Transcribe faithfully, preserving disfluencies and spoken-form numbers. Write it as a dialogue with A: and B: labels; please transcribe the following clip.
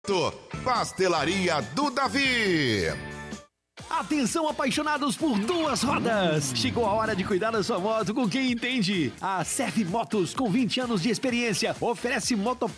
A: Pastelaria do Davi.
B: Atenção, apaixonados por duas rodas! Chegou a hora de cuidar da sua moto com quem entende. A Serve Motos, com vinte anos de experiência, oferece moto